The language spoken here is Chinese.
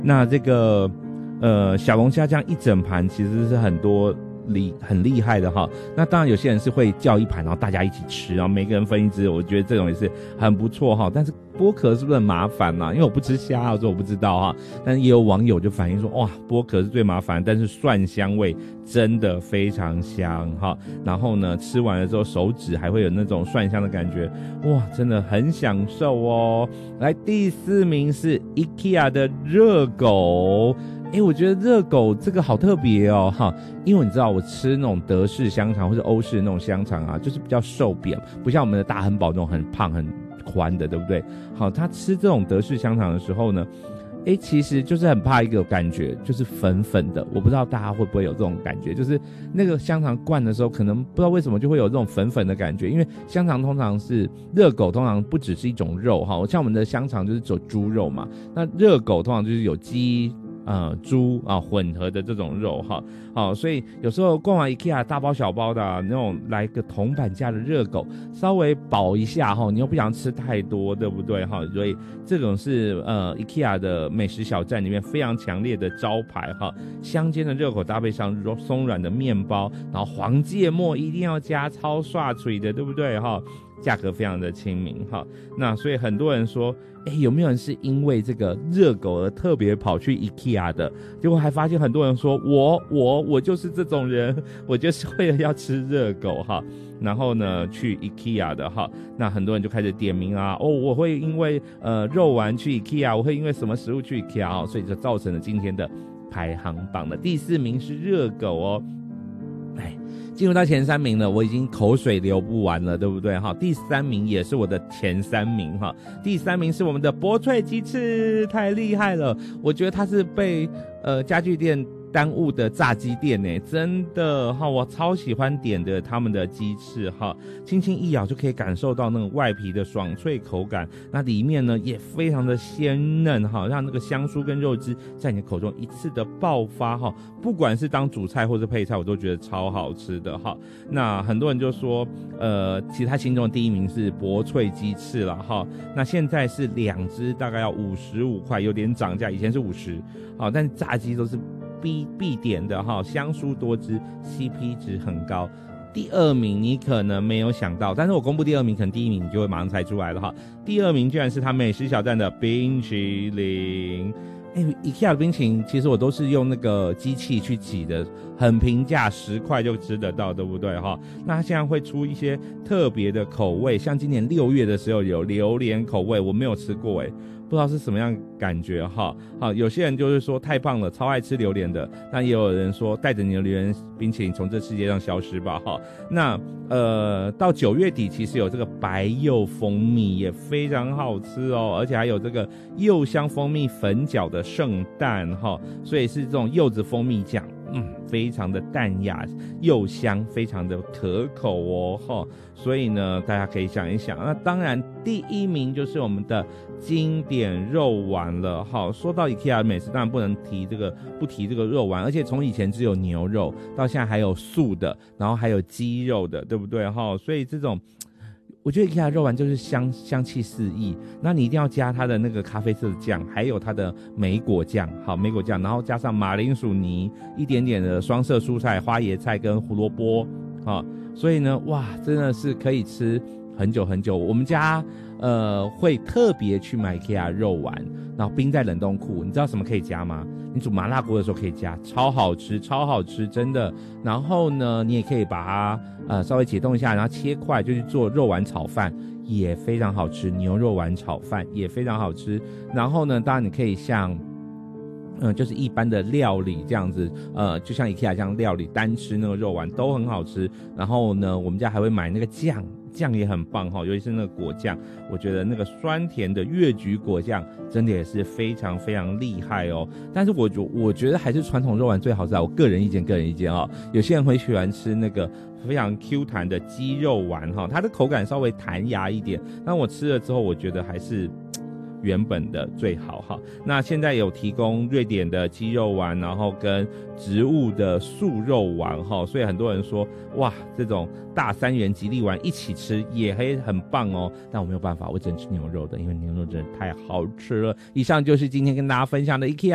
那这个小龙虾这样一整盘其实是很厉害的哈。那当然有些人是会叫一盘，然后大家一起吃，然后每个人分一只，我觉得这种也是很不错哈。但是剥壳是不是很麻烦因为我不吃虾，所以我不知道哈。但是也有网友就反映说，哇，剥壳是最麻烦，但是蒜香味真的非常香哈。然后呢，吃完了之后手指还会有那种蒜香的感觉，哇，真的很享受哦。来，第4名是 IKEA 的热狗。我觉得热狗这个好特别哦哈，因为你知道我吃那种德式香肠或者欧式的那种香肠啊，就是比较瘦扁，不像我们的大汉堡那种很胖很宽的，对不对？好，他吃这种德式香肠的时候呢，其实就是很怕一个感觉，就是粉粉的。我不知道大家会不会有这种感觉，就是那个香肠灌的时候，可能不知道为什么就会有这种粉粉的感觉，因为香肠通常是热狗，通常不只是一种肉哈，像我们的香肠就是走猪肉嘛，那热狗通常就是有鸡。猪混合的这种肉哈，好，所以有时候逛完 IKEA 大包小包的那种，来个铜板价的热狗，稍微饱一下哈，你又不想吃太多，对不对哈？所以这种是IKEA 的美食小站里面非常强烈的招牌哈，香煎的热狗搭配上松软的面包，然后黄芥末一定要加，超刷嘴的，对不对哈？价格非常的亲民哈，那所以很多人说，有没有人是因为这个热狗而特别跑去 IKEA 的？结果还发现很多人说，我就是这种人，我就是为了要吃热狗哈，然后呢去 IKEA 的哈，那很多人就开始点名啊，我会因为肉丸去 IKEA， 我会因为什么食物去 IKEA 所以就造成了今天的排行榜的第4名是热狗哦。进入到前3名了，我已经口水流不完了，对不对哈？第3名也是我的前3名哈。第3名是我们的薄脆鸡翅，太厉害了！我觉得它是被家具店耽误的炸鸡店呢，真的哈，我超喜欢点的他们的鸡翅哈，轻轻一咬就可以感受到那个外皮的爽脆口感，那里面呢也非常的鲜嫩哈，让那个香酥跟肉汁在你的口中一次的爆发哈，不管是当主菜或是配菜，我都觉得超好吃的哈。那很多人就说，其实他心中的第1名是薄脆鸡翅啦哈，那现在是2只大概要55块，有点涨价，以前是50，好，但是炸鸡都是必点的哈，香酥多汁 ，CP 值很高。第2名你可能没有想到，但是我公布第2名，可能第1名你就会马上猜出来了哈。第2名居然是他美食小站的冰淇淋。IKEA 的冰淇淋其实我都是用那个机器去挤的，很平价，10块就吃得到，对不对哈？那它现在会出一些特别的口味，像今年6月的时候有榴莲口味，我没有吃过不知道是什么样感觉哈。好，有些人就是说太棒了，超爱吃榴莲的。那也有人说带着你的榴莲冰淇淋从这世界上消失吧哈。那到9月底其实有这个白柚蜂蜜也非常好吃哦，而且还有这个柚香蜂蜜粉饺的圣诞哈，所以是这种柚子蜂蜜酱。非常的淡雅柚香，非常的可口哦哈，所以呢，大家可以想一想。那当然，第1名就是我们的经典肉丸了哈。说到 IKEA 美食，当然不提这个肉丸，而且从以前只有牛肉，到现在还有素的，然后还有鸡肉的，对不对哈？所以这种。我觉得 IKEA 肉丸就是香气四溢，那你一定要加它的那个咖啡色的酱，还有它的莓果酱，好，莓果酱，然后加上马铃薯泥，一点点的双色蔬菜，花椰菜跟胡萝卜，好，所以呢，哇，真的是可以吃很久很久。我们家会特别去买 IKEA 肉丸，然后冰在冷冻库。你知道什么可以加吗？你煮麻辣锅的时候可以加，超好吃，超好吃，真的。然后呢，你也可以把它稍微解冻一下，然后切块就去做肉丸炒饭，也非常好吃。牛肉丸炒饭也非常好吃。然后呢，当然你可以像就是一般的料理这样子，就像 IKEA 这样料理，单吃那个肉丸都很好吃。然后呢，我们家还会买那个酱也很棒哈，尤其是那个果酱，我觉得那个酸甜的越橘果酱真的也是非常非常厉害哦。但是我觉得还是传统肉丸最好吃啊，我个人意见哦。有些人会喜欢吃那个非常 Q 弹的鸡肉丸哈，它的口感稍微弹牙一点，但我吃了之后，我觉得还是原本的最好哈。那现在有提供瑞典的鸡肉丸，然后跟植物的素肉丸哈，所以很多人说哇，这种大3元吉利丸一起吃也很棒哦。但我没有办法，我只能吃牛肉的，因为牛肉真的太好吃了。以上就是今天跟大家分享的 IKEA